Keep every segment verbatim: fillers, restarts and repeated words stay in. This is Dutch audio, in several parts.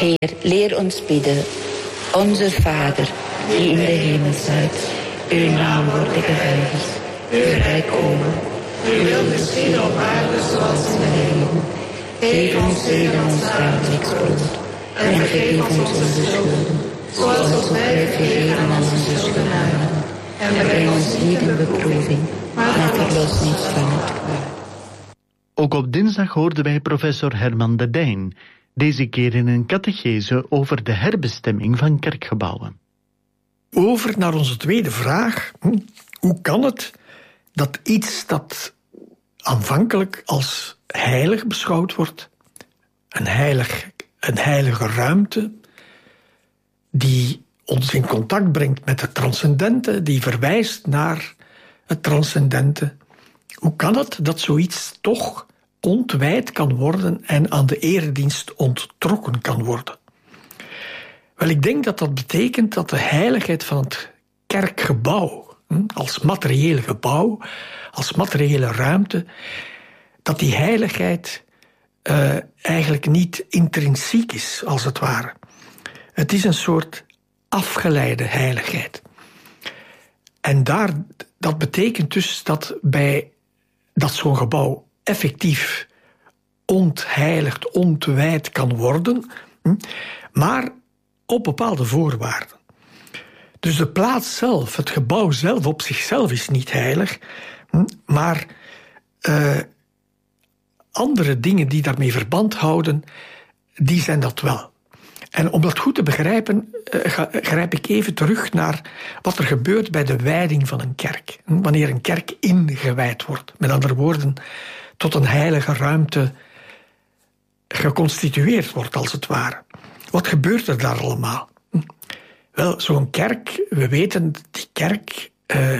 Heer, leer ons bidden. Onze Vader, die in de hemel zijt, uw naam wordt geheiligd, uw rijk komen, uw wil geschieden op aarde zoals in de hemel. Geef ons heden ons dagelijks brood, en vergeef ons onze schulden, zoals ook wij vergeven aan onze schuldenaren. En breng ons niet in beproeving, maar verlos ons van het kwaad. Ook op dinsdag hoorden wij professor Herman de Dijn, deze keer in een catechese over de herbestemming van kerkgebouwen. Over naar onze tweede vraag. Hoe kan het dat iets dat aanvankelijk als heilig beschouwd wordt, een, heilig, een heilige ruimte, die ons in contact brengt met het transcendente, die verwijst naar het transcendente, hoe kan het dat zoiets toch ontwijd kan worden en aan de eredienst onttrokken kan worden? Wel, ik denk dat dat betekent dat de heiligheid van het kerkgebouw, als materiële gebouw, als materiële ruimte, dat die heiligheid uh, eigenlijk niet intrinsiek is, als het ware. Het is een soort afgeleide heiligheid. En daar, dat betekent dus dat bij dat zo'n gebouw effectief ontheiligd, ontwijd kan worden, maar op bepaalde voorwaarden. Dus de plaats zelf, het gebouw zelf op zichzelf is niet heilig, maar uh, andere dingen die daarmee verband houden, die zijn dat wel. En om dat goed te begrijpen, uh, grijp ik even terug naar wat er gebeurt bij de wijding van een kerk. Wanneer een kerk ingewijd wordt. Met andere woorden, tot een heilige ruimte geconstitueerd wordt, als het ware. Wat gebeurt er daar allemaal? Wel, zo'n kerk, we weten, die kerk uh,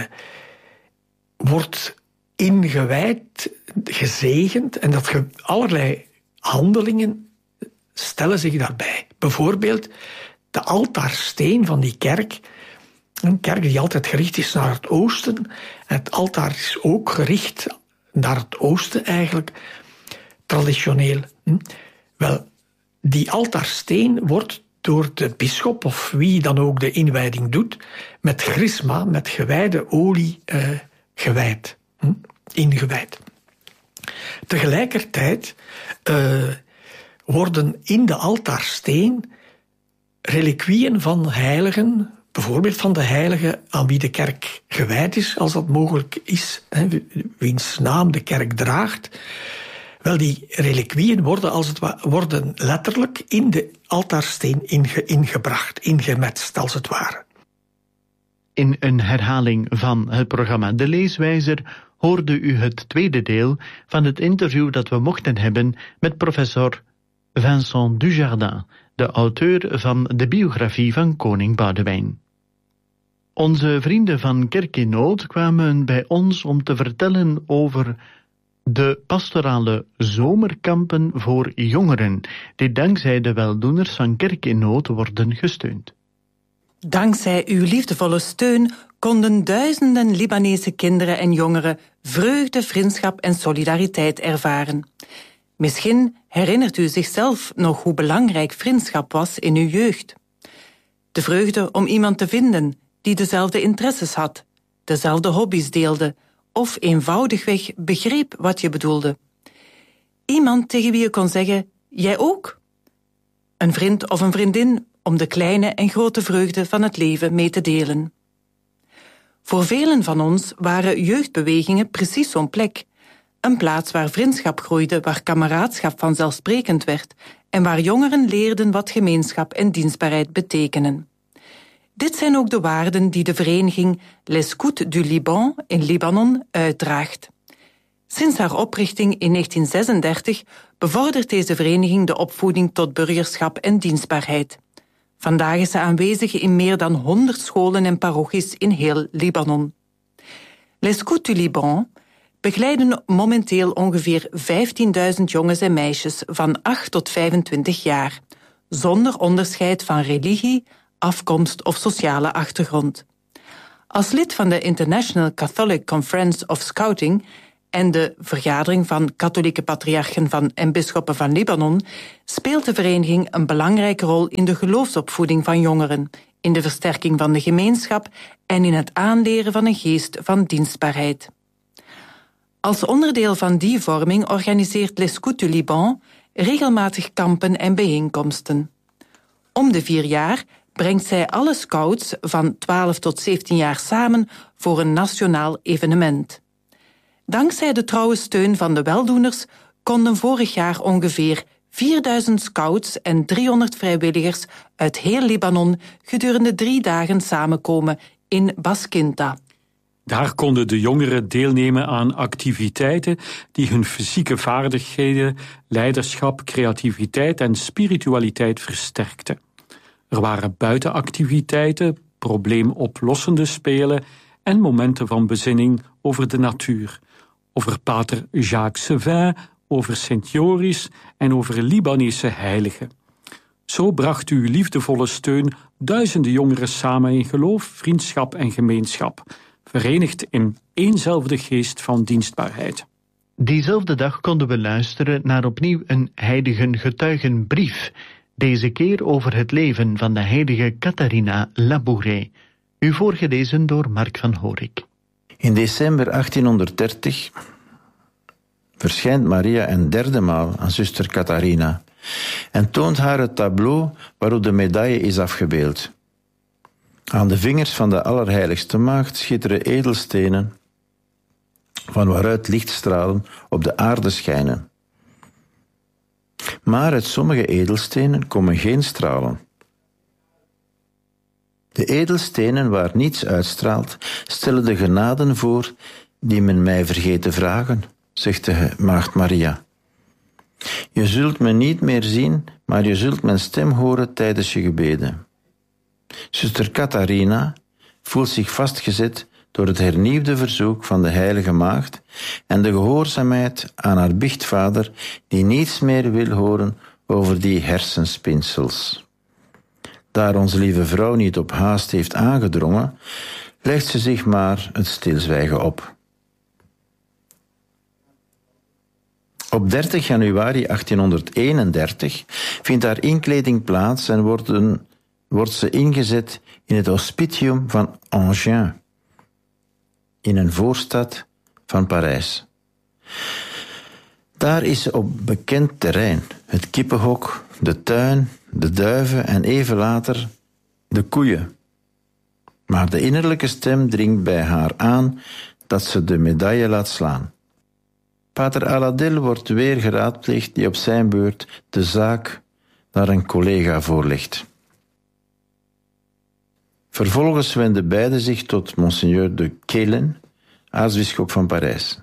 wordt ingewijd, gezegend, en dat ge- allerlei handelingen stellen zich daarbij. Bijvoorbeeld de altaarsteen van die kerk. Een kerk die altijd gericht is naar het oosten. En het altaar is ook gericht naar het oosten eigenlijk, traditioneel. Wel, die altaarsteen wordt door de bisschop, of wie dan ook de inwijding doet, met chrisma, met gewijde olie, uh, gewijd. Hm? Ingewijd. Tegelijkertijd uh, worden in de altaarsteen reliquieën van heiligen, bijvoorbeeld van de heilige aan wie de kerk gewijd is, als dat mogelijk is, hè, wiens naam de kerk draagt. Wel, die reliquieën worden, als het wa- worden letterlijk in de altaarsteen inge- ingebracht, ingemetst, als het ware. In een herhaling van het programma De Leeswijzer hoorde u het tweede deel van het interview dat we mochten hebben met professor Vincent Dujardin, de auteur van de biografie van koning Boudewijn. Onze vrienden van Kerk in Nood kwamen bij ons om te vertellen over de pastorale zomerkampen voor jongeren, die dankzij de weldoeners van Kerk in Nood worden gesteund. Dankzij uw liefdevolle steun konden duizenden Libanese kinderen en jongeren vreugde, vriendschap en solidariteit ervaren. Misschien herinnert u zichzelf nog hoe belangrijk vriendschap was in uw jeugd. De vreugde om iemand te vinden die dezelfde interesses had, dezelfde hobby's deelde of eenvoudigweg begreep wat je bedoelde. Iemand tegen wie je kon zeggen, jij ook? Een vriend of een vriendin om de kleine en grote vreugde van het leven mee te delen. Voor velen van ons waren jeugdbewegingen precies zo'n plek. Een plaats waar vriendschap groeide, waar kameraadschap vanzelfsprekend werd en waar jongeren leerden wat gemeenschap en dienstbaarheid betekenen. Dit zijn ook de waarden die de vereniging Les Scouts du Liban in Libanon uitdraagt. Sinds haar oprichting in negentien zesendertig bevordert deze vereniging de opvoeding tot burgerschap en dienstbaarheid. Vandaag is ze aanwezig in meer dan honderd scholen en parochies in heel Libanon. Les Scouts du Liban begeleiden momenteel ongeveer vijftienduizend jongens en meisjes van acht tot vijfentwintig jaar, zonder onderscheid van religie, afkomst of sociale achtergrond. Als lid van de International Catholic Conference of Scouting en de Vergadering van Katholieke Patriarchen van en Bisschoppen van Libanon speelt de vereniging een belangrijke rol in de geloofsopvoeding van jongeren, in de versterking van de gemeenschap en in het aanleren van een geest van dienstbaarheid. Als onderdeel van die vorming organiseert Les Scouts du Liban regelmatig kampen en bijeenkomsten. Om de vier jaar brengt zij alle scouts van twaalf tot zeventien jaar samen voor een nationaal evenement. Dankzij de trouwe steun van de weldoeners konden vorig jaar ongeveer vierduizend scouts en driehonderd vrijwilligers uit heel Libanon gedurende drie dagen samenkomen in Baskinta. Daar konden de jongeren deelnemen aan activiteiten die hun fysieke vaardigheden, leiderschap, creativiteit en spiritualiteit versterkten. Er waren buitenactiviteiten, probleemoplossende spelen en momenten van bezinning over de natuur, over pater Jacques Sevin, over Sint Joris en over Libanese heiligen. Zo bracht uw liefdevolle steun duizenden jongeren samen in geloof, vriendschap en gemeenschap, verenigd in éénzelfde geest van dienstbaarheid. Diezelfde dag konden we luisteren naar opnieuw een heiligen getuigenbrief, deze keer over het leven van de heilige Catharina Labouré, u voorgelezen door Mark van Horik. In december achttienhonderddertig verschijnt Maria een derde maal aan zuster Catharina en toont haar het tableau waarop de medaille is afgebeeld. Aan de vingers van de Allerheiligste Maagd schitteren edelstenen, van waaruit lichtstralen op de aarde schijnen. Maar uit sommige edelstenen komen geen stralen. De edelstenen waar niets uitstraalt, stellen de genaden voor die men mij vergeet te vragen, zegt de Maagd Maria. Je zult me niet meer zien, maar je zult mijn stem horen tijdens je gebeden. Zuster Catharina voelt zich vastgezet door het hernieuwde verzoek van de Heilige Maagd en de gehoorzaamheid aan haar biechtvader, die niets meer wil horen over die hersenspinsels. Daar onze lieve vrouw niet op haast heeft aangedrongen, legt ze zich maar het stilzwijgen op. Op dertig januari achttienhonderdeenendertig vindt haar inkleding plaats en worden, wordt ze ingezet in het hospitium van Angers, in een voorstad van Parijs. Daar is ze op bekend terrein, het kippenhok, de tuin, de duiven en even later de koeien. Maar de innerlijke stem dringt bij haar aan dat ze de medaille laat slaan. Pater Aladil wordt weer geraadpleegd, die op zijn beurt de zaak naar een collega voorlegt. Vervolgens wenden beiden zich tot Monseigneur de Quélen, aartsbisschop van Parijs.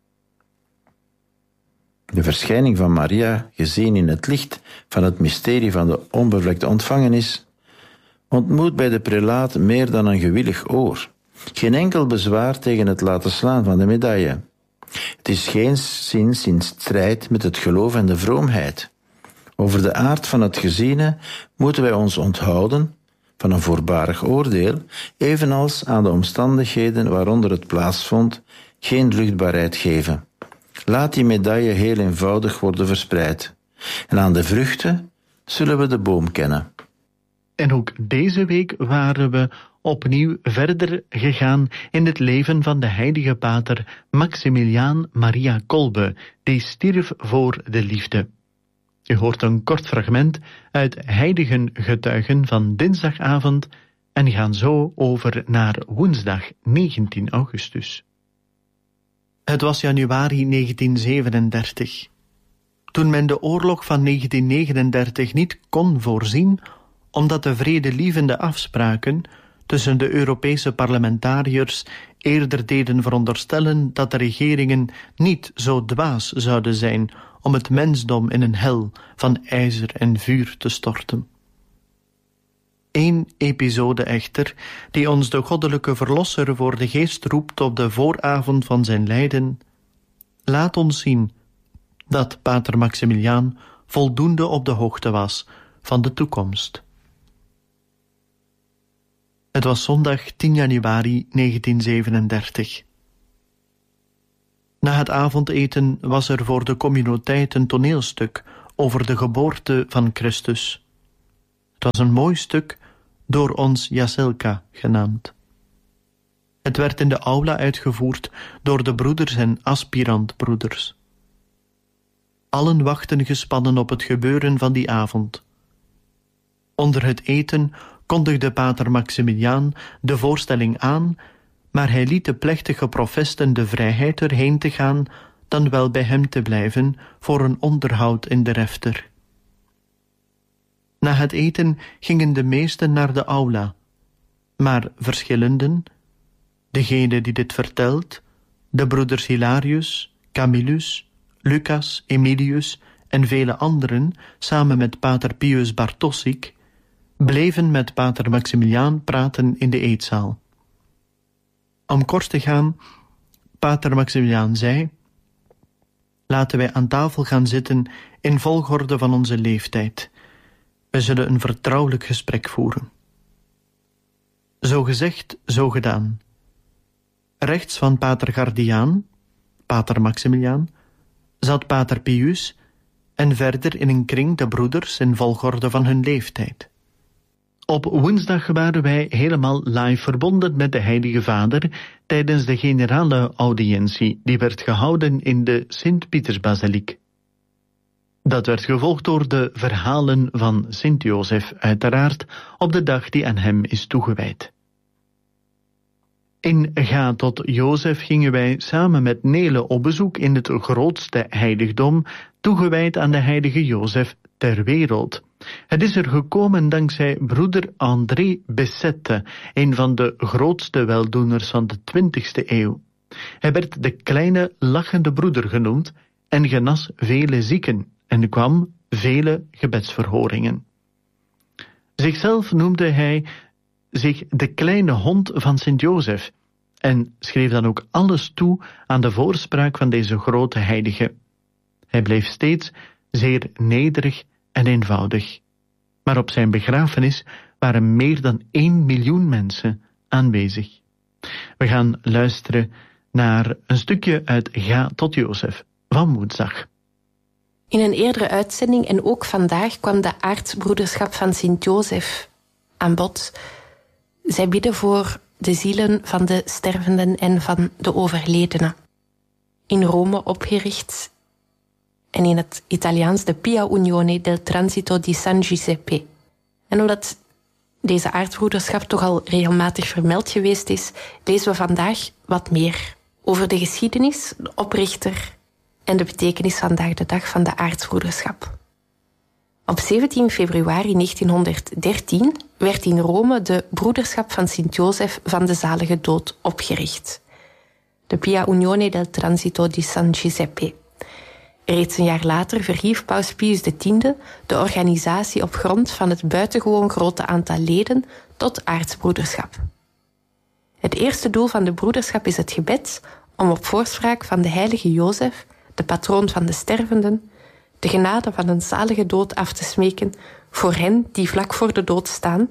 De verschijning van Maria, gezien in het licht van het mysterie van de onbevlekte ontvangenis, ontmoet bij de prelaat meer dan een gewillig oor. Geen enkel bezwaar tegen het laten slaan van de medaille. Het is geenszins in strijd met het geloof en de vroomheid. Over de aard van het geziene moeten wij ons onthouden van een voorbarig oordeel, evenals aan de omstandigheden waaronder het plaatsvond geen luchtbaarheid geven. Laat die medaille heel eenvoudig worden verspreid. En aan de vruchten zullen we de boom kennen. En ook deze week waren we opnieuw verder gegaan in het leven van de heilige pater Maximiliaan Maria Kolbe, die stierf voor de liefde. Je hoort een kort fragment uit Heiligen Getuigen van dinsdagavond en gaan zo over naar woensdag negentien augustus. Het was januari negentien zevenendertig. Toen men de oorlog van negentien negenendertig niet kon voorzien, omdat de vredelievende afspraken tussen de Europese parlementariërs eerder deden veronderstellen dat de regeringen niet zo dwaas zouden zijn om het mensdom in een hel van ijzer en vuur te storten. Eén episode echter, die ons de goddelijke verlosser voor de geest roept op de vooravond van zijn lijden, laat ons zien dat pater Maximiliaan voldoende op de hoogte was van de toekomst. Het was zondag tien januari negentien zevenendertig. Na het avondeten was er voor de communiteit een toneelstuk over de geboorte van Christus. Het was een mooi stuk, door ons Jaselka genaamd. Het werd in de aula uitgevoerd door de broeders en aspirantbroeders. Allen wachten gespannen op het gebeuren van die avond. Onder het eten kondigde pater Maximiliaan de voorstelling aan, maar hij liet de plechtige profesten de vrijheid erheen te gaan, dan wel bij hem te blijven voor een onderhoud in de refter. Na het eten gingen de meesten naar de aula, maar verschillenden, degene die dit vertelt, de broeders Hilarius, Camillus, Lucas, Emilius en vele anderen, samen met pater Pius Bartosik, bleven met pater Maximiliaan praten in de eetzaal. Om kort te gaan, pater Maximiliaan zei: laten wij aan tafel gaan zitten in volgorde van onze leeftijd. We zullen een vertrouwelijk gesprek voeren. Zo gezegd, zo gedaan. Rechts van pater Gardiaan, pater Maximiliaan, zat pater Pius en verder in een kring de broeders in volgorde van hun leeftijd. Op woensdag waren wij helemaal live verbonden met de Heilige Vader tijdens de generale audiëntie die werd gehouden in de Sint-Pietersbasiliek. Dat werd gevolgd door de verhalen van Sint-Jozef, uiteraard, op de dag die aan hem is toegewijd. In Ga tot Jozef gingen wij samen met Nele op bezoek in het grootste heiligdom, toegewijd aan de heilige Jozef ter wereld. Het is er gekomen dankzij broeder André Bessette, een van de grootste weldoeners van de twintigste eeuw. Hij werd de kleine lachende broeder genoemd en genas vele zieken en kwam vele gebedsverhoringen. Zichzelf noemde hij zich de kleine hond van Sint-Jozef en schreef dan ook alles toe aan de voorspraak van deze grote heilige. Hij bleef steeds zeer nederig en eenvoudig. Maar op zijn begrafenis waren meer dan één miljoen mensen aanwezig. We gaan luisteren naar een stukje uit Ga tot Jozef van woensdag. In een eerdere uitzending en ook vandaag kwam de aartsbroederschap van Sint-Jozef aan bod. Zij bidden voor de zielen van de stervenden en van de overledenen. In Rome opgericht en in het Italiaans de Pia Unione del Transito di San Giuseppe. En omdat deze aartsbroederschap toch al regelmatig vermeld geweest is, lezen we vandaag wat meer over de geschiedenis, de oprichter en de betekenis vandaag de dag van de aartsbroederschap. Op zeventien februari negentienhonderddertien werd in Rome de broederschap van Sint-Jozef van de Zalige Dood opgericht. De Pia Unione del Transito di San Giuseppe. Reeds een jaar later verhief Paus Pius X de organisatie op grond van het buitengewoon grote aantal leden tot aartsbroederschap. Het eerste doel van de broederschap is het gebed om op voorspraak van de heilige Jozef, de patroon van de stervenden, de genade van een zalige dood af te smeken voor hen die vlak voor de dood staan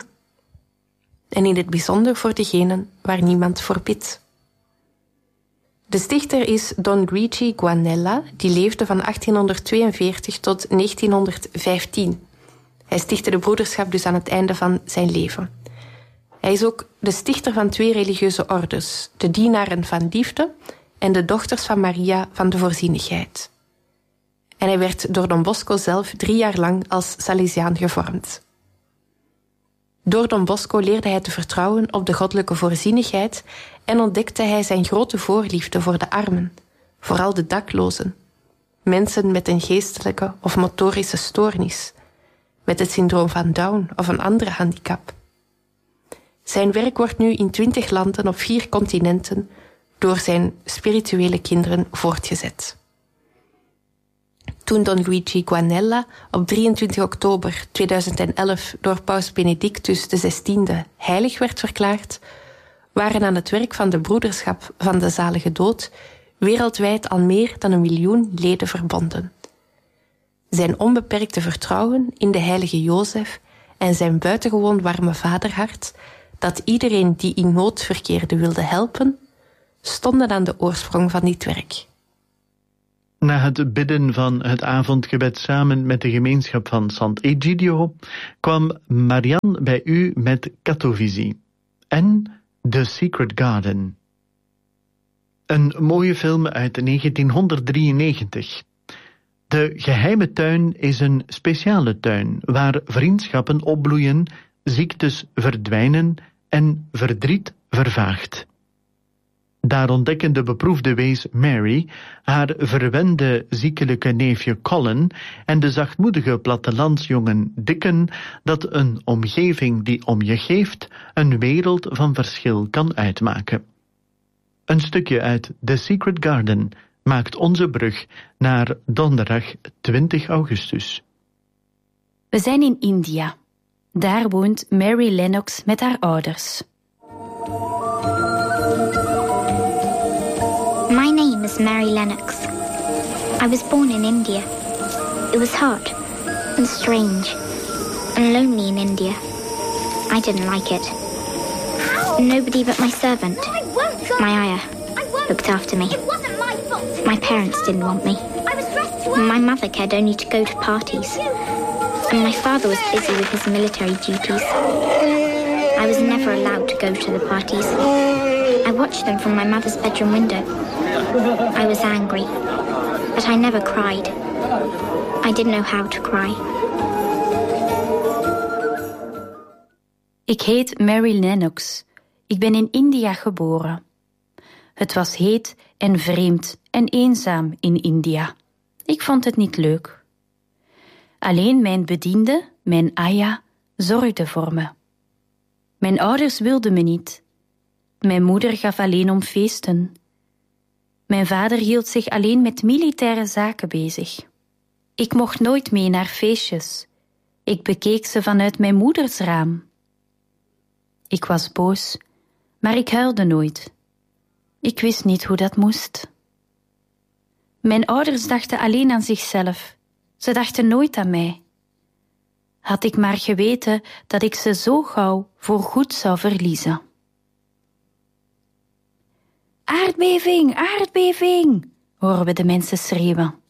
en in het bijzonder voor degenen waar niemand voor bidt. De stichter is Don Luigi Guanella, die leefde van achttienhonderdtweeënveertig tot negentienhonderdvijftien. Hij stichtte de broederschap dus aan het einde van zijn leven. Hij is ook de stichter van twee religieuze ordes, de dienaren van liefde en de dochters van Maria van de voorzienigheid. En hij werd door Don Bosco zelf drie jaar lang als Salesiaan gevormd. Door Don Bosco leerde hij te vertrouwen op de goddelijke voorzienigheid en ontdekte hij zijn grote voorliefde voor de armen, vooral de daklozen, mensen met een geestelijke of motorische stoornis, met het syndroom van Down of een andere handicap. Zijn werk wordt nu in twintig landen op vier continenten door zijn spirituele kinderen voortgezet. Toen Don Luigi Guanella op drieëntwintig oktober tweeduizend elf door Paus Benedictus de zestiende heilig werd verklaard, waren aan het werk van de broederschap van de Zalige Dood wereldwijd al meer dan een miljoen leden verbonden. Zijn onbeperkte vertrouwen in de heilige Jozef en zijn buitengewoon warme vaderhart, dat iedereen die in nood verkeerde wilde helpen, stonden aan de oorsprong van dit werk. Na het bidden van het avondgebed samen met de gemeenschap van Sant'Egidio kwam Marianne bij u met Katowice en The Secret Garden. Een mooie film uit negentienhonderddrieënnegentig. De geheime tuin is een speciale tuin waar vriendschappen opbloeien, ziektes verdwijnen en verdriet vervaagt. Daar ontdekken de beproefde wees Mary, haar verwende ziekelijke neefje Colin en de zachtmoedige plattelandsjongen Dickon dat een omgeving die om je geeft een wereld van verschil kan uitmaken. Een stukje uit The Secret Garden maakt onze brug naar donderdag twintig augustus. We zijn in India. Daar woont Mary Lennox met haar ouders. My name is Mary Lennox. I was born in India. It was hard and strange and lonely in India. I didn't like it. Nobody but my servant, my ayah, looked after me. My parents didn't want me. My mother cared only to go to parties. And my father was busy with his military duties. I was never allowed to go to the parties. I watched them from my mother's bedroom window. I was angry, but I never cried. I didn't know how to cry. Ik heet Mary Lennox. Ik ben in India geboren. Het was heet en vreemd en eenzaam in India. Ik vond het niet leuk. Alleen mijn bediende, mijn ayah, zorgde voor me. Mijn ouders wilden me niet. Mijn moeder gaf alleen om feesten. Mijn vader hield zich alleen met militaire zaken bezig. Ik mocht nooit mee naar feestjes. Ik bekeek ze vanuit mijn moeders raam. Ik was boos, maar ik huilde nooit. Ik wist niet hoe dat moest. Mijn ouders dachten alleen aan zichzelf. Ze dachten nooit aan mij. Had ik maar geweten dat ik ze zo gauw voorgoed zou verliezen. Aardbeving, aardbeving, horen we de mensen schreeuwen.